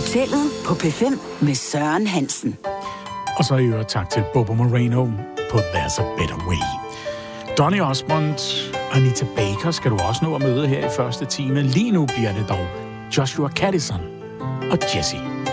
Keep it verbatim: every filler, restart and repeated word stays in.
Hotellet på P fem med Søren Hansen. Og så i øvrigt tak til Bobo Moreno på There's a Better Way. Donny Osmond og Anita Baker skal du også nå at møde her i første time. Lige nu bliver det dog Joshua Caddison og Jessie.